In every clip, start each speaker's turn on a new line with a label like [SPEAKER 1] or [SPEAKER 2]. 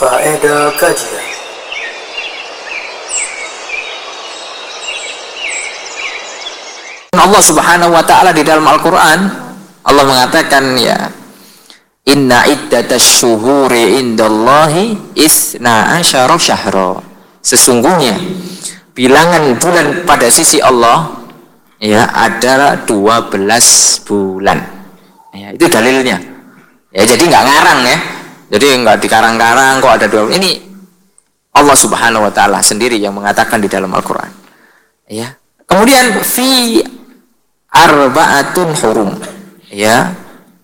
[SPEAKER 1] Faedah kajian.
[SPEAKER 2] Allah Subhanahu wa taala di dalam Al-Qur'an, Allah mengatakan ya, inna iddatash syuhuri indallahi isna asyara syahra. Sesungguhnya bilangan bulan pada sisi Allah ya adalah 12 bulan. Ya, itu dalilnya. Ya, jadi nggak ngarang ya. Jadi nggak dikarang-karang kok ada 12. Ini Allah Subhanahu wa taala sendiri yang mengatakan di dalam Al-Qur'an. Ya. Kemudian fi arba'atun hurum. Ya.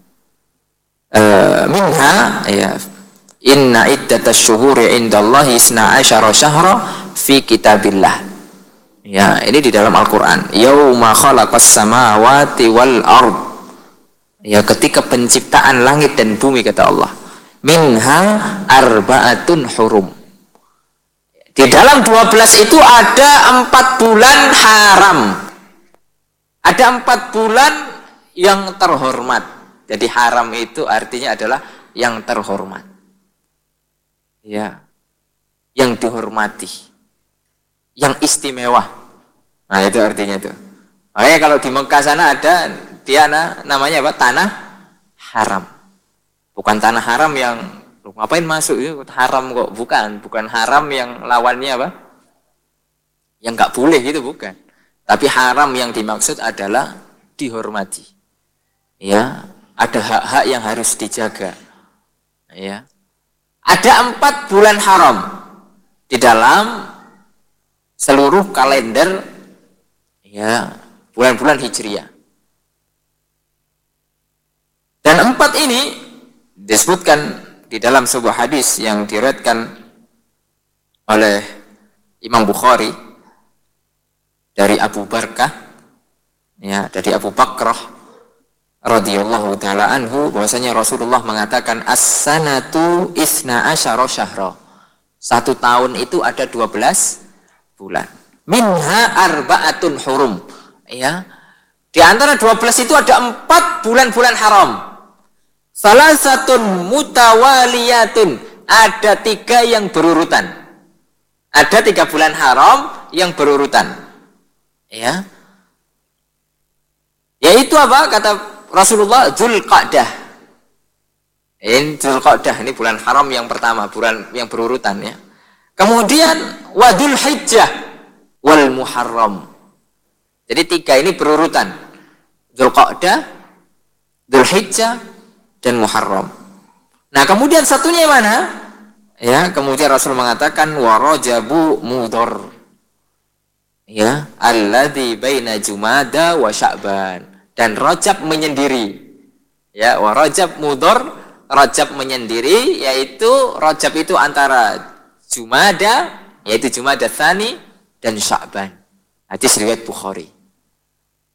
[SPEAKER 2] Minha ya inna iddatash syuhuri indallahi isna asyara syahra fi kitabillah. Ya, ini di dalam Al-Qur'an. Yauma khalaqas samawati wal ard. Ya, ketika penciptaan langit dan bumi kata Allah. Minha arba'atun hurum. Di dalam 12 itu ada 4 bulan haram. Ada 4 bulan yang terhormat. Jadi haram itu artinya adalah yang terhormat. Ya. Yang dihormati. Yang istimewa. Nah, itu artinya itu. Makanya kalau di Mekah sana ada dia namanya apa? Tanah haram. Bukan tanah haram yang ngapain masuk itu haram kok, bukan haram yang lawannya apa? Yang nggak boleh gitu bukan. Tapi haram yang dimaksud adalah dihormati. Ya, ada hak-hak yang harus dijaga. Ya. Ada 4 bulan haram di dalam seluruh kalender ya bulan-bulan Hijriah. Dan 4 ini disebutkan di dalam sebuah hadis yang diriwayatkan oleh Imam Bukhari dari Abu Barkah ya, dari Abu Bakrah radhiyallahu taala anhu bahwasanya Rasulullah mengatakan as-sanatu isna asyara syahra. 1 tahun itu ada 12 bulan. Minha arba'atun hurum. Ya. Di antara 12 itu ada 4 bulan-bulan haram. Salah satu mutawaliyatun, ada 3 yang berurutan. Ada 3 bulan haram yang berurutan. Ya. Yaitu apa? Kata Rasulullah, Dzulqa'dah. Ini Dzulqa'dah, ini bulan haram yang pertama, bulan yang berurutan ya. Kemudian wa Dzulhijjah wal Muharram. Jadi 3 ini berurutan. Dzulqa'dah, Dzulhijjah dan Muharram. Nah, kemudian satunya yang mana? Ya, kemudian Rasul mengatakan wa Rajabu Mudhar. Ya, alladzi baina Jumada wa Sya'ban. Dan Rajab menyendiri. Ya, wa Rajab Mudhar, Rajab menyendiri, yaitu Rajab itu antara Jumada, yaitu Jumada Tsani dan Sya'ban. Hadis riwayat Bukhari.